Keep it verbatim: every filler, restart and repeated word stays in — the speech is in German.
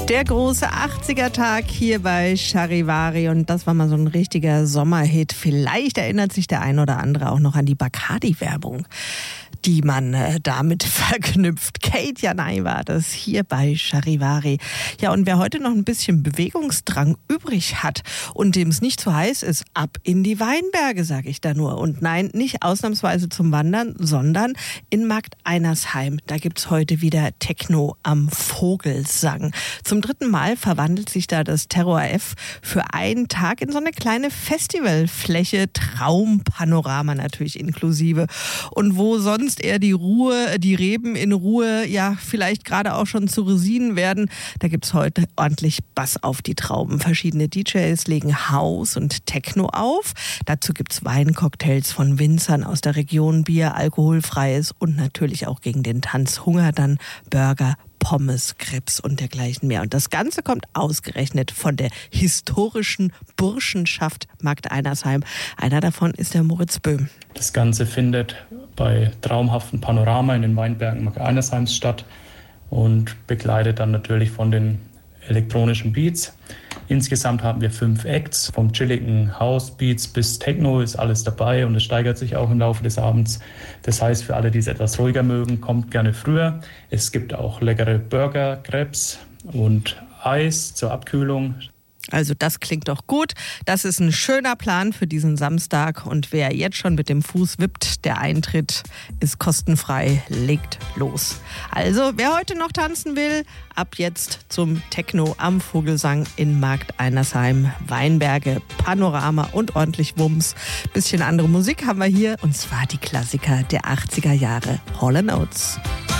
Der große achtziger-Tag hier bei Charivari und das war mal so ein richtiger Sommerhit. Vielleicht erinnert sich der ein oder andere auch noch an die Bacardi-Werbung, die man äh, damit verknüpft. Kate Janay war das hier bei Charivari. Ja, und wer heute noch ein bisschen Bewegungsdrang übrig hat und dem es nicht zu heiß ist, ab in die Weinberge, sage ich da nur. Und nein, nicht ausnahmsweise zum Wandern, sondern in Markt Einersheim. Da gibt's heute wieder Techno am Vogelsang. Zum dritten Mal verwandelt sich da das Terror F für einen Tag in so eine kleine Festivalfläche, Traumpanorama natürlich inklusive. Und wo sonst eher die Ruhe, die Reben in Ruhe, ja, vielleicht gerade auch schon zu Rosinen werden. Da gibt's heute ordentlich Bass auf die Trauben. Verschiedene D Js legen House und Techno auf. Dazu gibt's Weincocktails von Winzern aus der Region, Bier, alkoholfreies und natürlich auch gegen den Tanzhunger dann Burger, Pommes, Krebs und dergleichen mehr. Und das Ganze kommt ausgerechnet von der historischen Burschenschaft Markt Einersheim. Einer davon ist der Moritz Böhm. Das Ganze findet bei traumhaften Panorama in den Weinbergen Markt Einersheims statt und begleitet dann natürlich von den elektronischen Beats. Insgesamt haben wir fünf Acts, vom chilligen House-Beats bis Techno ist alles dabei und es steigert sich auch im Laufe des Abends. Das heißt, für alle, die es etwas ruhiger mögen, kommt gerne früher. Es gibt auch leckere Burger, Krebs und Eis zur Abkühlung. Also das klingt doch gut. Das ist ein schöner Plan für diesen Samstag. Und wer jetzt schon mit dem Fuß wippt, der Eintritt ist kostenfrei, legt los. Also wer heute noch tanzen will, ab jetzt zum Techno am Vogelsang in Markt Einersheim. Weinberge, Panorama und ordentlich Wumms. Bisschen andere Musik haben wir hier und zwar die Klassiker der achtziger Jahre, Hall and Oates.